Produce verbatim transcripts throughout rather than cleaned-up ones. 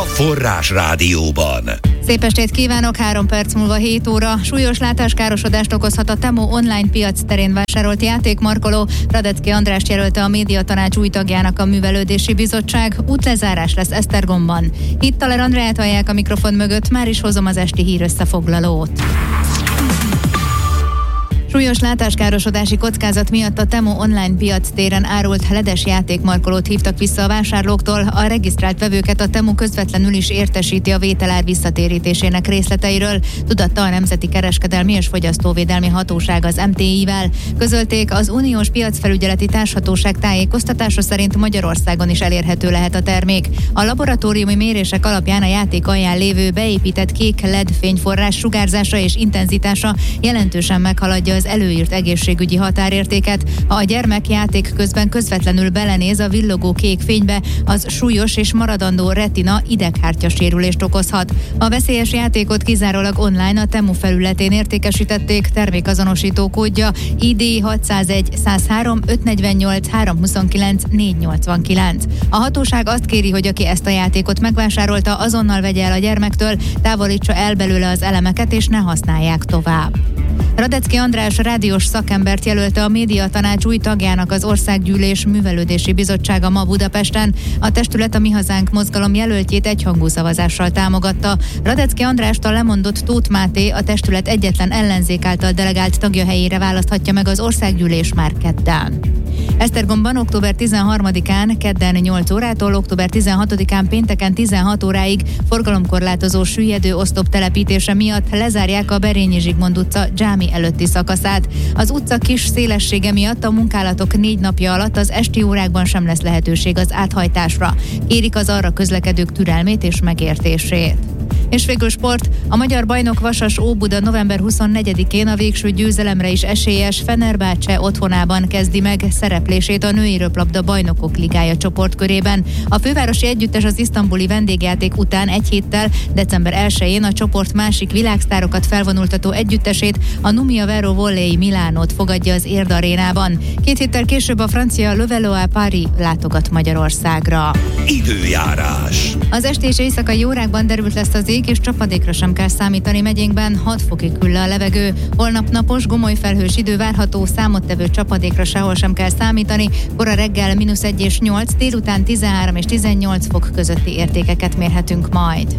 Forrás Rádióban. Szép estét kívánok, három perc múlva hét óra. Súlyos látáskárosodást okozhat a Temu online piac terén vásárolt játékmarkoló. Radecki Andrást jelölte a médiatanács új tagjának a művelődési bizottság. Útlezárás lesz Esztergomban. Itt Taler Andreát hallják a mikrofon mögött, már is hozom az esti hír összefoglalót. Súlyos látáskárosodási kockázat miatt a Temu online piac téren árult ledes játékmarkolót hívtak vissza a vásárlóktól. A regisztrált vevőket a Temu közvetlenül is értesíti a vételár visszatérítésének részleteiről, tudatta a Nemzeti Kereskedelmi és Fogyasztóvédelmi Hatóság az em té i-vel. Közölték, az Uniós Piacfelügyeleti Társhatóság tájékoztatása szerint Magyarországon is elérhető lehet a termék. A laboratóriumi mérések alapján a játék alján lévő beépített kék el é dé fényforrás sugárzása és intenzitása jelentősen meghaladja az előírt egészségügyi határértéket. Ha a gyermek játék közben közvetlenül belenéz a villogó kék fénybe, az súlyos és maradandó retina ideghártya sérülést okozhat. A veszélyes játékot kizárólag online a Temu felületén értékesítették, termékazonosító kódja I D hatszázegy százhárom ötszáznegyvennyolc háromszázhuszonkilenc négyszáznyolcvankilenc. A hatóság azt kéri, hogy aki ezt a játékot megvásárolta, azonnal vegye el a gyermektől, távolítsa el belőle az elemeket és ne használják tovább. Radecki András rádiós szakembert jelölte a médiatanács új tagjának az Országgyűlés Művelődési Bizottsága ma Budapesten. A testület a Mi Hazánk mozgalom jelöltjét egyhangú szavazással támogatta. Radecki Andrást a lemondott Tóth Máté, a testület egyetlen ellenzék által delegált tagja helyére választhatja meg az Országgyűlés már kedden. Esztergomban október tizenharmadikán kedden nyolc órától október tizenhatodikán pénteken tizenhat óráig forgalomkorlátozó süllyedő oszlop telepítése miatt lezárják a Berényi Zsigmond utca dzsámi előtti szakaszát. Az utca kis szélessége miatt a munkálatok négy napja alatt az esti órákban sem lesz lehetőség az áthajtásra. Kérik az arra közlekedők türelmét és megértését. És végül sport. A magyar bajnok Vasas Óbuda november huszonnegyedikén a végső győzelemre is esélyes Fenerbahce otthonában kezdi meg szereplését a női röplabda bajnokok ligája csoportkörében. A fővárosi együttes az isztambuli vendégjáték után egy héttel, december elsején a csoport másik világsztárokat felvonultató együttesét, a Numia Vero Volley Milánót fogadja az Érd arénában. Két héttel később a francia Le Valois Paris látogat Magyarországra. Időjárás. Az esti és éjszakai órákban derült lesz az ég, és csapadékra sem kell számítani megyénkben, hat fokig hűl le a levegő. Holnap napos, gomoly felhős idő várható, számottevő csapadékra sehol sem kell számítani. Kora reggel mínusz egy és nyolc, délután tizenhárom és tizennyolc fok közötti értékeket mérhetünk majd.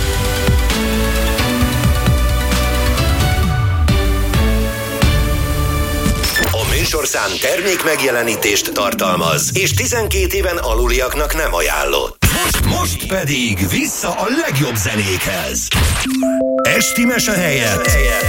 A műsorszám termék megjelenítést tartalmaz, és tizenkét éven aluliaknak nem ajánlott. Most, most pedig vissza a legjobb zenékhez. Esti mese helyett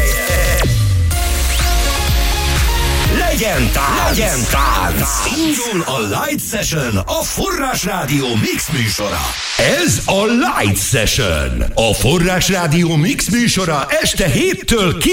legyen tánc! Legyen tánc! Indul a Light Session, a Forrás Rádió Mix műsora. Ez a Light Session, a Forrás Rádió Mix műsora este héttől